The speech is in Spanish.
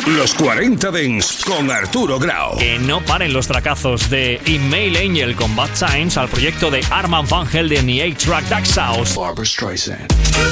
Los 40 Dents con Arturo Grau. Que no paren los tracazos de Email Angel con Bad Times al proyecto de Armand van Helden y A-Track Dax House. Barbra Streisand.